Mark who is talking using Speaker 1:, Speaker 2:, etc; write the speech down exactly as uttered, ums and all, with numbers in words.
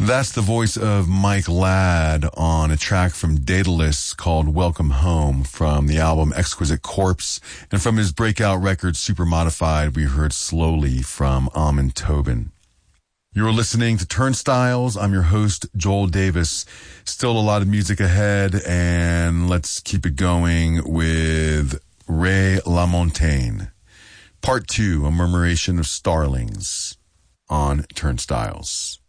Speaker 1: That's the voice of Mike Ladd on a track from Daedalus called Welcome Home from the album Exquisite Corpse. And from his breakout record Super Modified, we heard Slowly from Amon Tobin. You're listening to Turnstiles. I'm your host, Joel Davis. Still a lot of music ahead, and let's keep it going with Ray LaMontagne. Part two, A Murmuration of Starlings on Turnstiles.